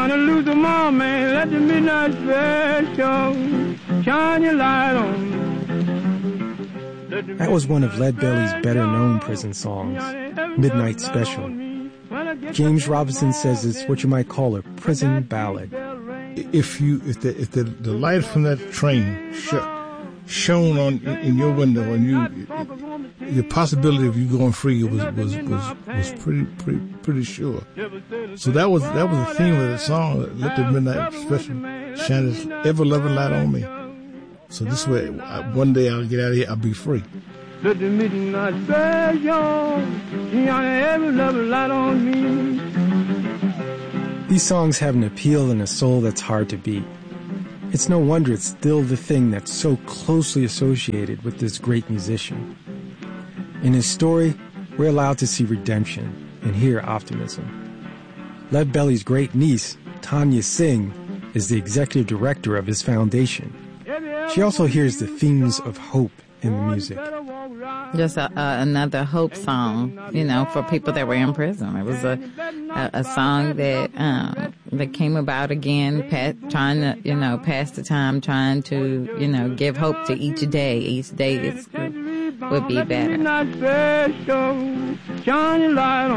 Trying to lose them all, man. Let the midnight special shine your light on me. That was one of Leadbelly's better-known prison songs, Midnight Special. James Robinson says it's what you might call a prison ballad. If the light from that train shone in your window, and the possibility of you going free was pretty sure. So that was the theme of the song. Let the midnight special shine its ever-loving light on me. So this way, one day I'll get out of here, I'll be free. Let the midnight special shine ever-loving light on me. These songs have an appeal and a soul that's hard to beat. It's no wonder it's still the thing that's so closely associated with this great musician. In his story, we're allowed to see redemption and hear optimism. Leadbelly's great niece, Tanya Singh, is the executive director of his foundation. She also hears the themes of hope in the music. Just another hope song, for people that were in prison. It was a song that came about again, trying to, pass the time, trying to, give hope to each day. Each day would be better.